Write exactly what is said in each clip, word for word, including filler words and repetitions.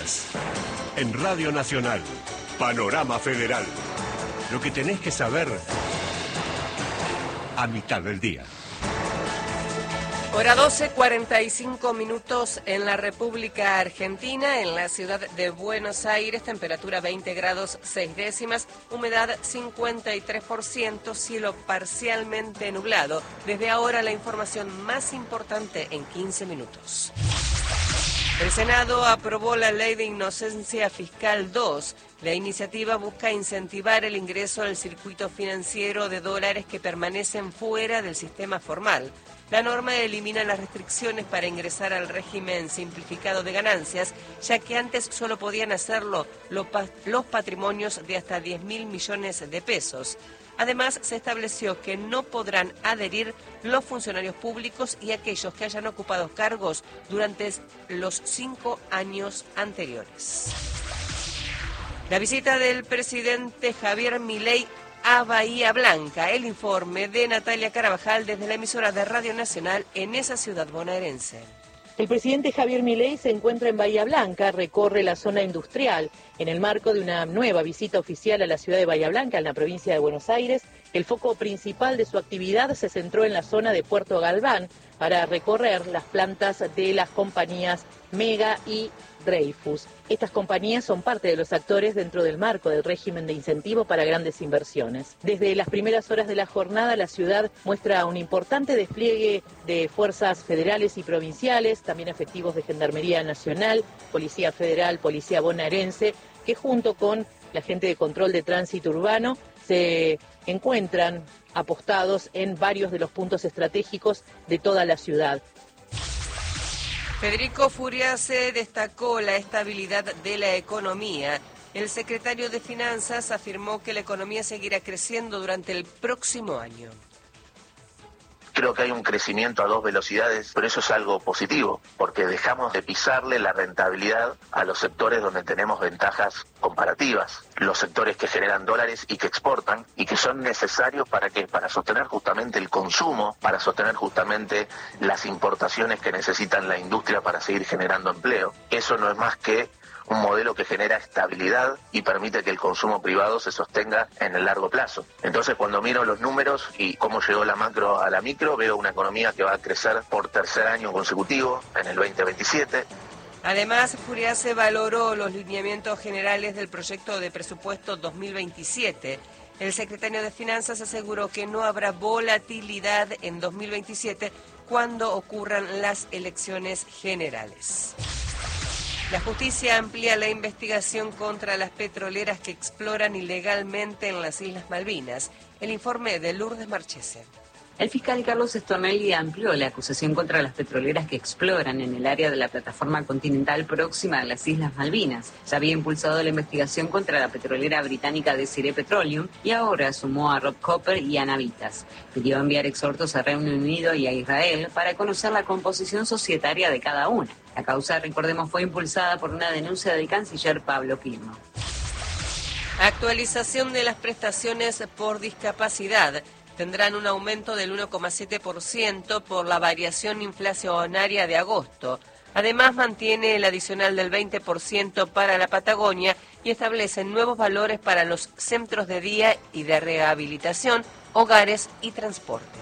noticias. En Radio Nacional, Panorama Federal. Lo que tenés que saber a mitad del día. Hora doce, cuarenta y cinco minutos en la República Argentina, en la ciudad de Buenos Aires, temperatura veinte grados seis décimas, humedad cincuenta y tres por ciento, cielo parcialmente nublado. Desde ahora la información más importante en quince minutos. El Senado aprobó la Ley de Inocencia Fiscal dos. La iniciativa busca incentivar el ingreso al circuito financiero de dólares que permanecen fuera del sistema formal. La norma elimina las restricciones para ingresar al régimen simplificado de ganancias, ya que antes solo podían hacerlo los patrimonios de hasta diez mil millones de pesos. Además, se estableció que no podrán adherir los funcionarios públicos y aquellos que hayan ocupado cargos durante los cinco años anteriores. La visita del presidente Javier Milei a Bahía Blanca. El informe de Natalia Carabajal desde la emisora de Radio Nacional en esa ciudad bonaerense. El presidente Javier Milei se encuentra en Bahía Blanca, recorre la zona industrial en el marco de una nueva visita oficial a la ciudad de Bahía Blanca, en la provincia de Buenos Aires. El foco principal de su actividad se centró en la zona de Puerto Galván para recorrer las plantas de las compañías Mega y Dreyfus. Estas compañías son parte de los actores dentro del marco del régimen de incentivo para grandes inversiones. Desde las primeras horas de la jornada, la ciudad muestra un importante despliegue de fuerzas federales y provinciales, también efectivos de Gendarmería Nacional, Policía Federal, Policía Bonaerense, que junto con la gente de control de tránsito urbano se encuentran apostados en varios de los puntos estratégicos de toda la ciudad. Federico Furiase destacó la estabilidad de la economía. El secretario de Finanzas afirmó que la economía seguirá creciendo durante el próximo año. Creo que hay un crecimiento a dos velocidades, pero eso es algo positivo, porque dejamos de pisarle la rentabilidad a los sectores donde tenemos ventajas comparativas, los sectores que generan dólares y que exportan, y que son necesarios para ¿qué? Para sostener justamente el consumo, para sostener justamente las importaciones que necesitan la industria para seguir generando empleo. Eso no es más que un modelo que genera estabilidad y permite que el consumo privado se sostenga en el largo plazo. Entonces, cuando miro los números y cómo llegó la macro a la micro, veo una economía que va a crecer por tercer año consecutivo en el veinte veintisiete. Además, Furiase valoró los lineamientos generales del proyecto de presupuesto dos mil veintisiete. El secretario de Finanzas aseguró que no habrá volatilidad en dos mil veintisiete cuando ocurran las elecciones generales. La justicia amplía la investigación contra las petroleras que exploran ilegalmente en las Islas Malvinas. El informe de Lourdes Marchese. El fiscal Carlos Stornelli amplió la acusación contra las petroleras que exploran en el área de la plataforma continental próxima a las Islas Malvinas. Ya había impulsado la investigación contra la petrolera británica Desiree Petroleum y ahora sumó a Rob Copper y a Navitas. Pidió enviar exhortos a Reino Unido y a Israel para conocer la composición societaria de cada una. La causa, recordemos, fue impulsada por una denuncia del canciller Pablo Pino. Actualización de las prestaciones por discapacidad. Tendrán un aumento del uno coma siete por ciento por la variación inflacionaria de agosto. Además, mantiene el adicional del veinte por ciento para la Patagonia y establece nuevos valores para los centros de día y de rehabilitación, hogares y transporte.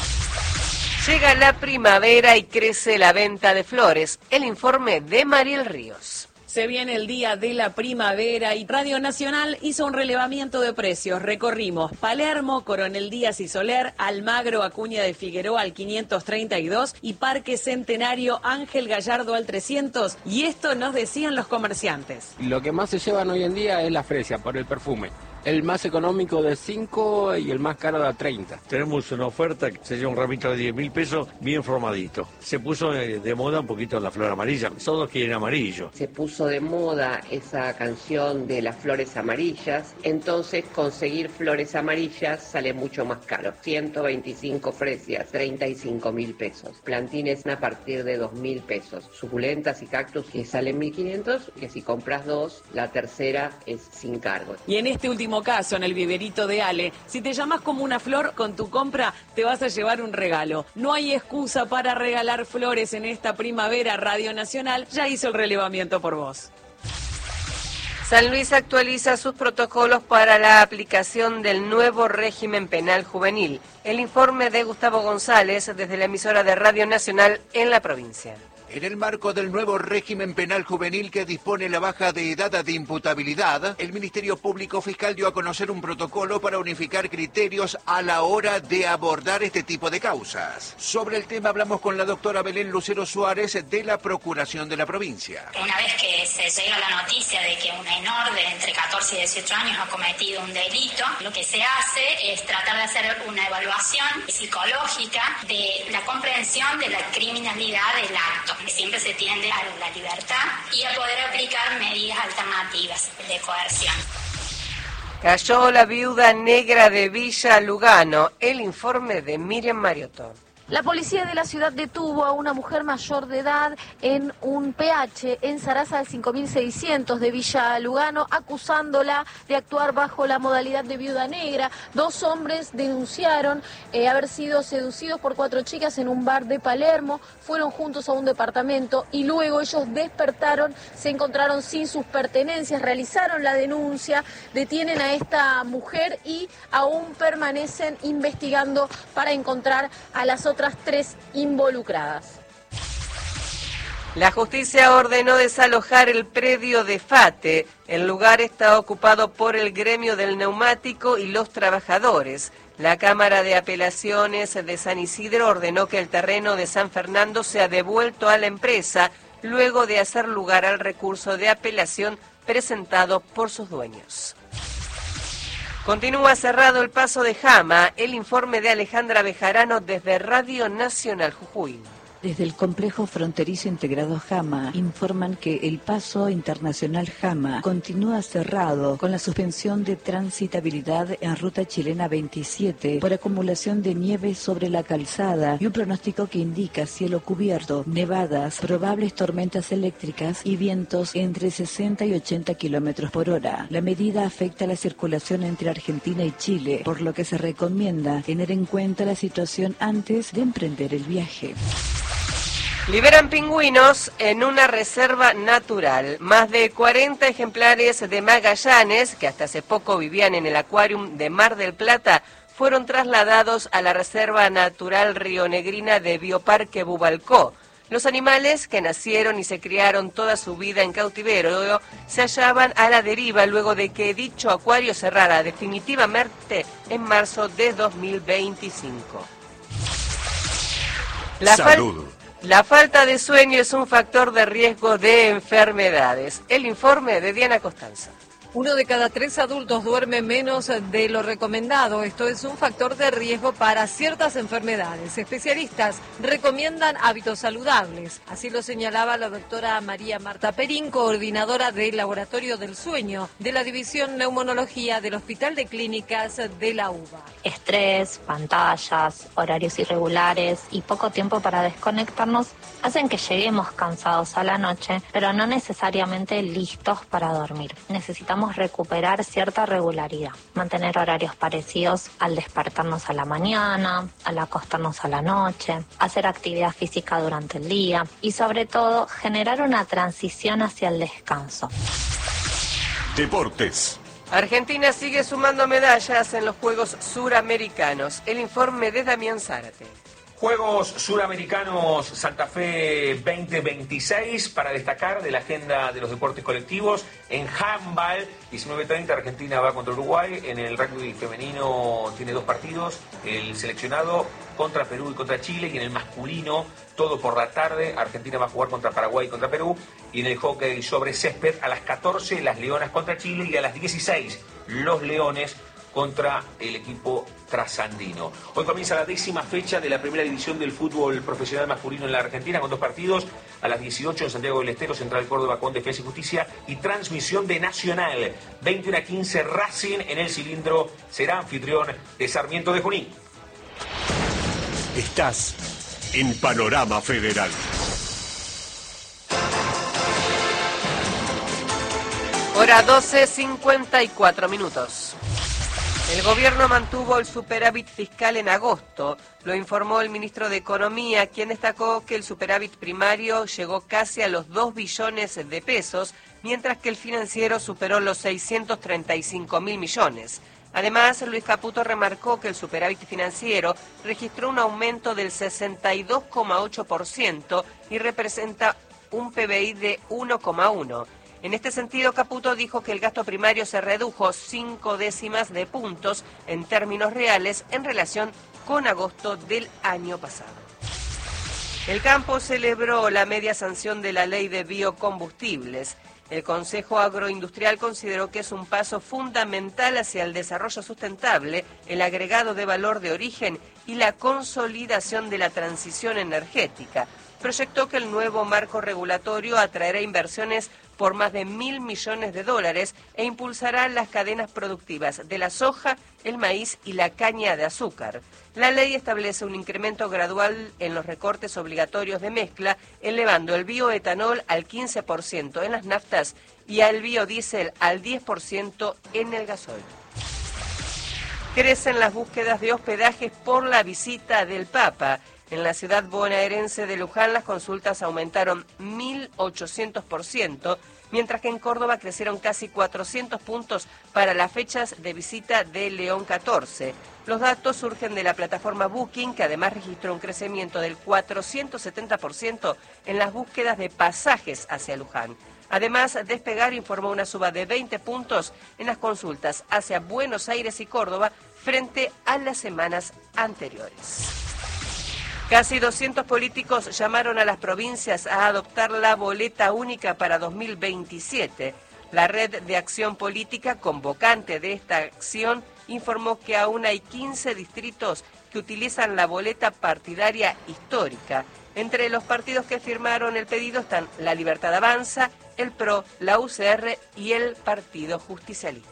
Llega la primavera y crece la venta de flores. El informe de Mariel Ríos. Se viene el día de la primavera y Radio Nacional hizo un relevamiento de precios. Recorrimos Palermo, Coronel Díaz y Soler, Almagro, Acuña de Figueroa al quinientos treinta y dos y Parque Centenario Ángel Gallardo al trescientos. Y esto nos decían los comerciantes. Lo que más se llevan hoy en día es la fresia por el perfume. El más económico de cinco y el más caro de treinta. Tenemos una oferta que se lleva un ramito de diez mil pesos bien formadito. Se puso de moda un poquito la flor amarilla. Todos quieren amarillo. Se puso de moda esa canción de las flores amarillas. Entonces conseguir flores amarillas sale mucho más caro. ciento veinticinco fresias, treinta y cinco mil pesos. Plantines a partir de dos mil pesos. Suculentas y cactus que salen mil quinientos. Que si compras dos, la tercera es sin cargo. Y en este último caso, en el viverito de Ale, si te llamas como una flor, con tu compra te vas a llevar un regalo. No hay excusa para regalar flores en esta primavera. Radio Nacional ya hizo el relevamiento por vos. San Luis actualiza sus protocolos para la aplicación del nuevo régimen penal juvenil. El informe de Gustavo González desde la emisora de Radio Nacional en la provincia. En el marco del nuevo régimen penal juvenil que dispone la baja de edad de imputabilidad, el Ministerio Público Fiscal dio a conocer un protocolo para unificar criterios a la hora de abordar este tipo de causas. Sobre el tema hablamos con la doctora Belén Lucero Suárez de la Procuración de la provincia. Una vez que se llega la noticia de que un menor de entre catorce y dieciocho años ha cometido un delito, lo que se hace es tratar de hacer una evaluación psicológica de la comprensión de la criminalidad del acto. Siempre se tiende a la libertad y a poder aplicar medidas alternativas de coerción. Cayó la viuda negra de Villa Lugano. El informe de Miriam Mariotto. La policía de la ciudad detuvo a una mujer mayor de edad en un P H en Sarasa del cinco mil seiscientos de Villa Lugano, acusándola de actuar bajo la modalidad de viuda negra. Dos hombres denunciaron eh, haber sido seducidos por cuatro chicas en un bar de Palermo, fueron juntos a un departamento y luego ellos despertaron, se encontraron sin sus pertenencias, realizaron la denuncia, detienen a esta mujer y aún permanecen investigando para encontrar a las otras otras tres involucradas. La justicia ordenó desalojar el predio de Fate. El lugar está ocupado por el gremio del neumático y los trabajadores. La Cámara de Apelaciones de San Isidro ordenó que el terreno de San Fernando sea devuelto a la empresa luego de hacer lugar al recurso de apelación presentado por sus dueños. Continúa cerrado el paso de Jama. El informe de Alejandra Bejarano desde Radio Nacional Jujuy. Desde el complejo fronterizo integrado Jama informan que el paso internacional Jama continúa cerrado con la suspensión de transitabilidad en ruta chilena veintisiete por acumulación de nieve sobre la calzada y un pronóstico que indica cielo cubierto, nevadas, probables tormentas eléctricas y vientos entre sesenta y ochenta kilómetros por hora. La medida afecta la circulación entre Argentina y Chile, por lo que se recomienda tener en cuenta la situación antes de emprender el viaje. Liberan pingüinos en una reserva natural. Más de cuarenta ejemplares de Magallanes, que hasta hace poco vivían en el acuarium de Mar del Plata, fueron trasladados a la Reserva Natural Rionegrina de Bioparque Bubalcó. Los animales, que nacieron y se criaron toda su vida en cautiverio, se hallaban a la deriva luego de que dicho acuario cerrara definitivamente en marzo de dos mil veinticinco. La Salud. La falta de sueño es un factor de riesgo de enfermedades. El informe de Diana Costanza. Uno de cada tres adultos duerme menos de lo recomendado. Esto es un factor de riesgo para ciertas enfermedades. Especialistas recomiendan hábitos saludables. Así lo señalaba la doctora María Marta Perín, coordinadora del Laboratorio del Sueño de la División Neumonología del Hospital de Clínicas de la UBA. Estrés, pantallas, horarios irregulares y poco tiempo para desconectarnos hacen que lleguemos cansados a la noche, pero no necesariamente listos para dormir. Necesitamos recuperar cierta regularidad, mantener horarios parecidos al despertarnos a la mañana, al acostarnos a la noche, hacer actividad física durante el día y sobre todo generar una transición hacia el descanso. Deportes. Argentina sigue sumando medallas en los Juegos Suramericanos. El informe de Damián Zárate. Juegos Suramericanos Santa Fe veinte veintiséis para destacar de la agenda de los deportes colectivos. En handball, diecinueve treinta, Argentina va contra Uruguay. En el rugby femenino tiene dos partidos, el seleccionado contra Perú y contra Chile, y en el masculino, todo por la tarde, Argentina va a jugar contra Paraguay y contra Perú. Y en el hockey sobre césped, a las catorce, las Leonas contra Chile, y a las dieciséis, los Leones contra el equipo trasandino. Hoy comienza la décima fecha de la primera división del fútbol profesional masculino en la Argentina, con dos partidos, a las dieciocho en Santiago del Estero, Central Córdoba con Defensa y Justicia, y transmisión de Nacional, veintiuno a quince, Racing en el Cilindro será anfitrión de Sarmiento de Junín. Estás en Panorama Federal. Hora doce, cincuenta y cuatro minutos. El gobierno mantuvo el superávit fiscal en agosto, lo informó el ministro de Economía, quien destacó que el superávit primario llegó casi a los dos billones de pesos, mientras que el financiero superó los seiscientos treinta y cinco mil millones. Además, Luis Caputo remarcó que el superávit financiero registró un aumento del sesenta y dos coma ocho por ciento y representa un P B I de uno coma uno. En este sentido, Caputo dijo que el gasto primario se redujo cinco décimas de puntos en términos reales en relación con agosto del año pasado. El campo celebró la media sanción de la ley de biocombustibles. El Consejo Agroindustrial consideró que es un paso fundamental hacia el desarrollo sustentable, el agregado de valor de origen y la consolidación de la transición energética. Proyectó que el nuevo marco regulatorio atraerá inversiones por más de mil millones de dólares e impulsará las cadenas productivas de la soja, el maíz y la caña de azúcar. La ley establece un incremento gradual en los recortes obligatorios de mezcla, elevando el bioetanol al quince por ciento en las naftas y al biodiesel al diez por ciento en el gasoil. Crecen las búsquedas de hospedajes por la visita del Papa. En la ciudad bonaerense de Luján las consultas aumentaron mil ochocientos por ciento, mientras que en Córdoba crecieron casi cuatrocientos puntos para las fechas de visita de León catorce. Los datos surgen de la plataforma Booking, que además registró un crecimiento del cuatrocientos setenta por ciento en las búsquedas de pasajes hacia Luján. Además, Despegar informó una suba de veinte puntos en las consultas hacia Buenos Aires y Córdoba frente a las semanas anteriores. Casi doscientos políticos llamaron a las provincias a adoptar la boleta única para dos mil veintisiete. La Red de Acción Política, convocante de esta acción, informó que aún hay quince distritos que utilizan la boleta partidaria histórica. Entre los partidos que firmaron el pedido están La Libertad Avanza, el P R O, la U C R y el Partido Justicialista.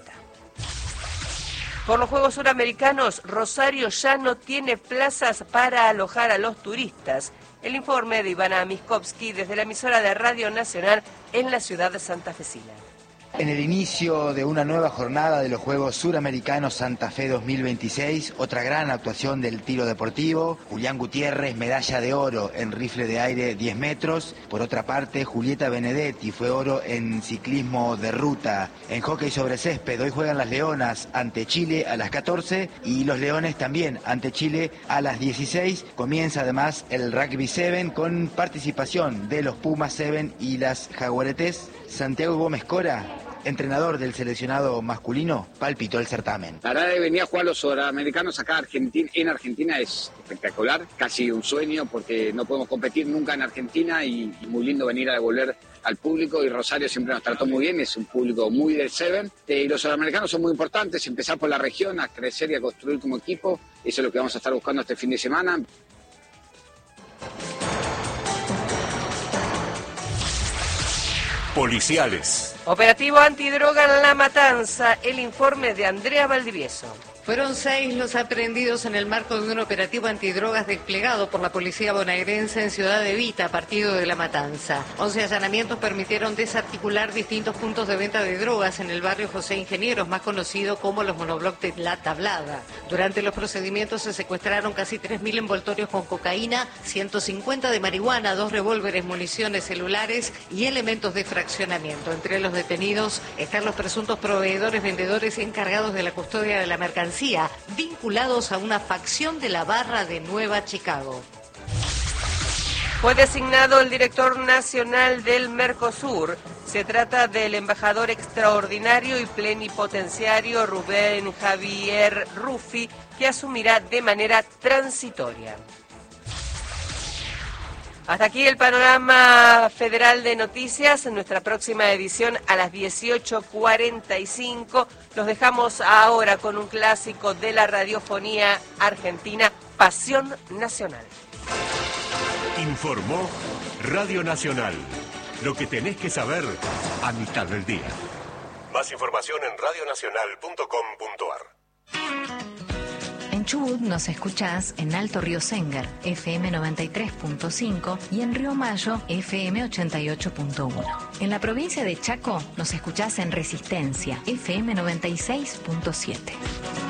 Por los Juegos Suramericanos, Rosario ya no tiene plazas para alojar a los turistas. El informe de Ivana Miskovsky desde la emisora de Radio Nacional en la ciudad de santafesina. En el inicio de una nueva jornada de los Juegos Suramericanos Santa Fe dos mil veintiséis, otra gran actuación del tiro deportivo. Julián Gutiérrez, medalla de oro en rifle de aire diez metros. Por otra parte, Julieta Benedetti fue oro en ciclismo de ruta. En hockey sobre césped, hoy juegan las Leonas ante Chile a las catorce y los Leones también ante Chile a las dieciséis. Comienza además el Rugby siete con participación de los Pumas siete y las Jaguaretes. Santiago Gómez Cora, entrenador del seleccionado masculino, palpitó el certamen. La verdad de venir a jugar los suramericanos acá Argentina, en Argentina es espectacular, casi un sueño porque no podemos competir nunca en Argentina y, y muy lindo venir a devolver al público, y Rosario siempre nos trató muy bien, es un público muy del Seven. Y los sudamericanos son muy importantes, empezar por la región, a crecer y a construir como equipo, eso es lo que vamos a estar buscando este fin de semana. Policiales. Operativo antidroga en La Matanza, el informe de Andrea Valdivieso. Fueron seis los aprehendidos en el marco de un operativo antidrogas desplegado por la policía bonaerense en Ciudad Evita, partido de La Matanza. Once allanamientos permitieron desarticular distintos puntos de venta de drogas en el barrio José Ingenieros, más conocido como los monobloc de La Tablada. Durante los procedimientos se secuestraron casi tres mil envoltorios con cocaína, ciento cincuenta de marihuana, dos revólveres, municiones, celulares y elementos de fraccionamiento. Entre los detenidos están los presuntos proveedores, vendedores y encargados de la custodia de la mercancía, vinculados a una facción de la barra de Nueva Chicago. Fue designado el director nacional del Mercosur. Se trata del embajador extraordinario y plenipotenciario Rubén Javier Ruffi, que asumirá de manera transitoria. Hasta aquí el panorama federal de noticias. En nuestra próxima edición a las dieciocho cuarenta y cinco los dejamos ahora con un clásico de la radiofonía argentina, Pasión Nacional. Informó Radio Nacional. Lo que tenés que saber a mitad del día. Más información en radionacional punto com punto ar. En Chubut nos escuchás en Alto Río Sengar, F M noventa y tres punto cinco y en Río Mayo, F M ochenta y ocho punto uno. En la provincia de Chaco nos escuchás en Resistencia, F M noventa y seis punto siete.